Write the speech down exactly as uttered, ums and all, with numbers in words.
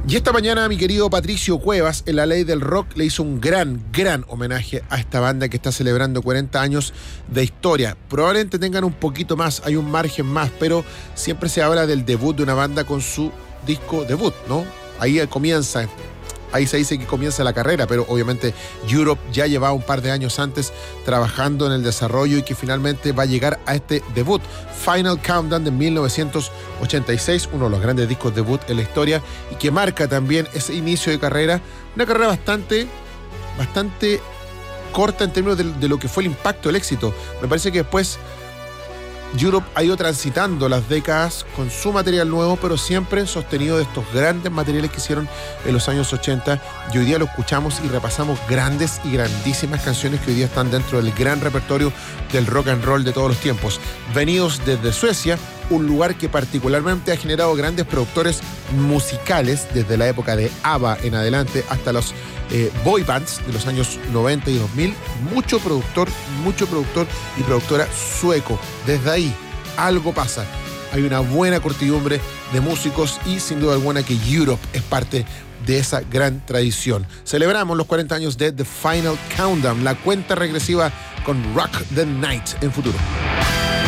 Y esta mañana mi querido Patricio Cuevas, en La Ley del Rock, le hizo un gran, gran homenaje a esta banda que está celebrando cuarenta años de historia. Probablemente tengan un poquito más, hay un margen más, pero siempre se habla del debut de una banda con su disco debut, ¿no? Ahí comienza, ahí se dice que comienza la carrera, pero obviamente Europe ya llevaba un par de años antes trabajando en el desarrollo y que finalmente va a llegar a este debut. Final Countdown de mil novecientos ochenta y seis, uno de los grandes discos debut en la historia y que marca también ese inicio de carrera, una carrera bastante, bastante corta en términos de, de lo que fue el impacto, el éxito. Me parece que después Europe ha ido transitando las décadas con su material nuevo, pero siempre sostenido de estos grandes materiales que hicieron en los años ochenta, y hoy día lo escuchamos y repasamos grandes y grandísimas canciones que hoy día están dentro del gran repertorio del rock and roll de todos los tiempos. Venidos desde Suecia, un lugar que particularmente ha generado grandes productores musicales desde la época de ABBA en adelante hasta los eh, boy bands de los años noventa y dos mil. Mucho productor, mucho productor y productora sueco. Desde ahí algo pasa. Hay una buena cortidumbre de músicos y sin duda alguna que Europe es parte de esa gran tradición. Celebramos los cuarenta años de The Final Countdown, la cuenta regresiva con Rock the Night en futuro.